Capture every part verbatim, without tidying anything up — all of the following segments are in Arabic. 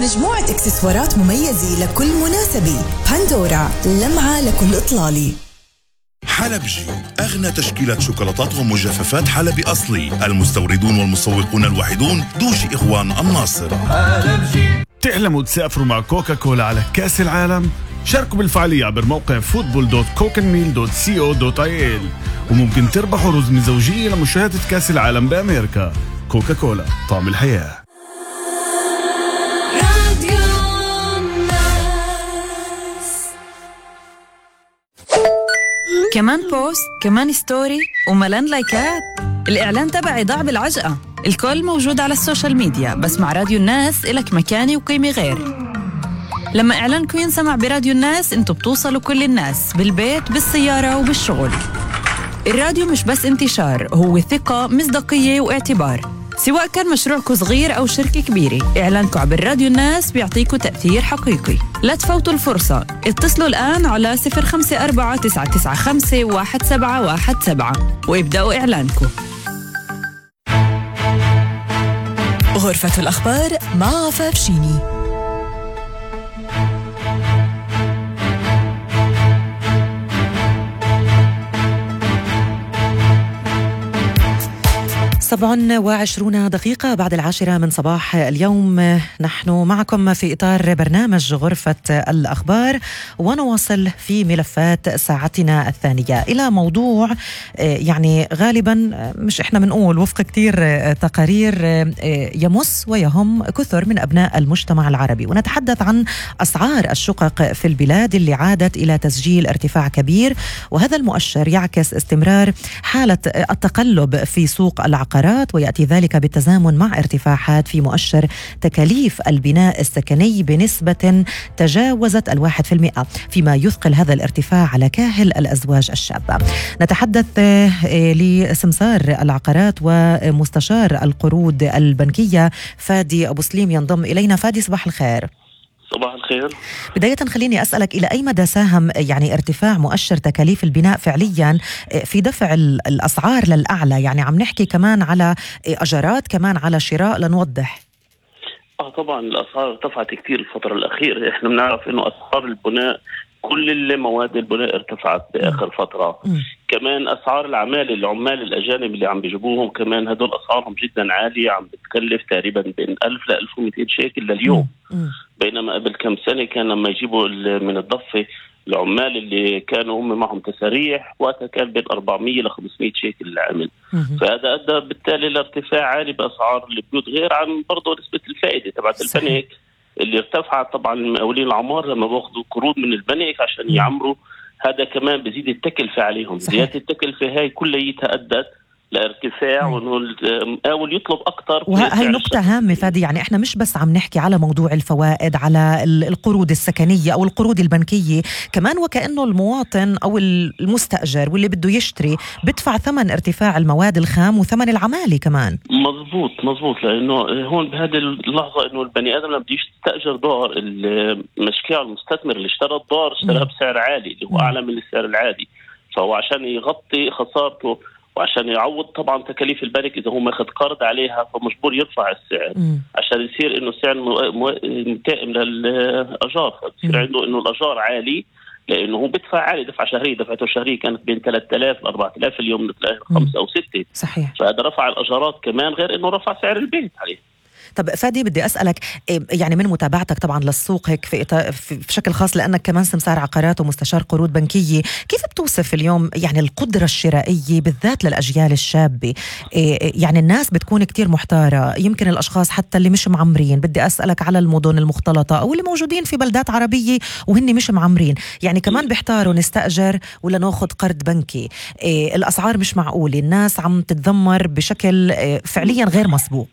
مجموعة اكسسوارات مميزة لكل مناسبة. بندورا، لمعة لكل إطلالة. حلبجي، أغنى تشكيلة شوكولاتات ومجففات حلبي أصلي، المستوردون والمسوقون الوحيدون دوشي إخوان الناصر. حلبجي. تحلموا تسافروا مع كوكا كولا على كأس العالم؟ شاركوا بالفعالية عبر موقع فوتبول دوت كوكنميل دوت سي او دوت اي ال، وممكن تربحوا رزمة زوجية لمشاهدة كأس العالم بأمريكا. كوكا كولا، طعم الحياة. كمان بوست، كمان ستوري، وملان لايكات. الإعلان تبعي ضاع بالعجقة. الكل موجود على السوشيال ميديا، بس مع راديو الناس إلك مكاني وقيمة غير. لما إعلانكم ينسمع براديو الناس، انتوا بتوصلوا كل الناس، بالبيت، بالسيارة، وبالشغل. الراديو مش بس انتشار، هو ثقة، مصداقية، واعتبار. سواء كان مشروعكم صغير أو شركة كبيرة، إعلانكم عبر راديو الناس بيعطيكم تأثير حقيقي. لا تفوتوا الفرصة، اتصلوا الآن على صفر خمسة أربعة تسعة تسعة خمسة واحد سبعة واحد سبعة وابدأوا إعلانكم. غرفة الأخبار مع فافشيني. سبع وعشرون دقيقة بعد العاشرة من صباح اليوم، نحن معكم في إطار برنامج غرفة الأخبار، ونواصل في ملفات ساعتنا الثانية إلى موضوع يعني غالبا مش إحنا بنقول، وفق كتير تقارير يمس ويهم كثر من أبناء المجتمع العربي، ونتحدث عن أسعار الشقق في البلاد اللي عادت إلى تسجيل ارتفاع كبير، وهذا المؤشر يعكس استمرار حالة التقلب في سوق العقارات، ويأتي ذلك بالتزامن مع ارتفاعات في مؤشر تكاليف البناء السكني بنسبة تجاوزت الواحد في المئة، فيما يثقل هذا الارتفاع على كاهل الأزواج الشابة. نتحدث لسمسار العقارات ومستشار القروض البنكية فادي أبو سليم ينضم إلينا. فادي، صباح الخير. صباح الخير. بداية خليني أسألك، إلى أي مدى ساهم يعني ارتفاع مؤشر تكاليف البناء فعليا في دفع الأسعار للأعلى؟ يعني عم نحكي كمان على أجارات، كمان على شراء، لنوضح. آه طبعا الأسعار ارتفعت كتير الفترة الأخيرة. إحنا بنعرف إنه أسعار البناء، كل المواد البناء ارتفعت بآخر فترة. م. كمان أسعار العمال، العمال الأجانب اللي عم بيجيبوهم كمان هدول أسعارهم جدا عالية، عم بتكلف تقريبا بين ألف ل ألف ومئتين شيكل لليوم. م. م. بينما قبل كم سنة كان لما يجيبوا من الضفة العمال اللي كانوا هم معهم تساريح وقتها كان بين أربعمية ل خمسمية شيكل للعمل. فهذا أدى بالتالي لارتفاع عالي بأسعار البيوت، غير عن برضه نسبة الفائدة تبعت البنك اللي ارتفعت. طبعا المقاولين العمار لما باخذوا قروض من البنك عشان يعمروا، هذا كمان بزيد التكلفة عليهم. زيادة التكلفة هاي كلها أدت لارتفاع، وانه المقاول يطلب اكثر. وهي نقطة هامة فادي، يعني احنا مش بس عم نحكي على موضوع الفوائد على القروض السكنية او القروض البنكية، كمان وكأنه المواطن او المستأجر واللي بده يشتري بدفع ثمن ارتفاع المواد الخام وثمن العمالة كمان. مزبوط مزبوط لانه هون بهذه اللحظة انه البني ادم لما بده يستأجر دار، المشكلة المستثمر اللي اشترى الدار اشتراها بسعر عالي اللي هو اعلى من السعر العادي، فهو عشان يغطي خسارته وعشان يعوض طبعا تكاليف البنك إذا هو ماخذ قرض عليها، فمجبور يرفع السعر م. عشان يصير إنه السعر متائم للأجار، فبصير عنده إنه الأجار عالي لأنه هو بدفع عالي، دفع شهري، دفعته الشهرية كانت بين ثلاثة آلاف ل أربعة آلاف، اليوم نتلاقي خمسة أو ستة. صحيح. فهذا رفع الأجارات كمان، غير إنه رفع سعر البيت عليه. طب فادي، بدي أسألك يعني من متابعتك طبعا للسوق هيك في, في شكل خاص، لأنك كمان سمسار عقارات ومستشار قروض بنكية، كيف بتوصف اليوم يعني القدرة الشرائية بالذات للأجيال الشابة؟ يعني الناس بتكون كتير محتارة، يمكن الأشخاص حتى اللي مش معمرين، بدي أسألك على المدن المختلطة أو اللي موجودين في بلدات عربية وهن مش معمرين، يعني كمان بيحتاروا نستأجر ولا ناخد قرض بنكي. الأسعار مش معقولة، الناس عم تتذمر بشكل فعليا غير مسبوق.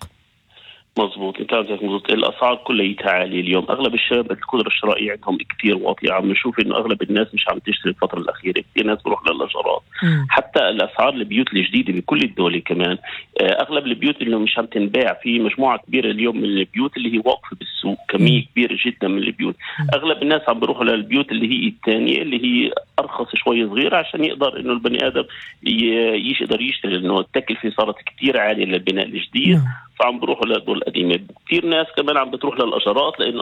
مظبوط، انت عندك مظبوط. الاسعار كلها عاليه اليوم، اغلب الشباب القدره الشرائيه عندهم كتير واطيه، عم نشوف انه اغلب الناس مش عم تشتري الفتره الاخيره، في ناس بروح للاجارات. حتى الاسعار البيوت الجديده بكل الدول كمان، اغلب البيوت اللي مش عم تنباع، في مجموعه كبيره اليوم من البيوت اللي هي واقفه بالسوق، كميه كبيره جدا من البيوت. اغلب الناس عم بيروحوا للبيوت اللي هي الثانيه اللي هي ارخص شوي صغيره عشان يقدر انه البني ادم يقدر يشتري، لانه التكلفه صارت كتير عاليه للبناء الجديد، فعم بروحوا للدول القديمة. كثير ناس كمان عم بتروح للأجارات لأنه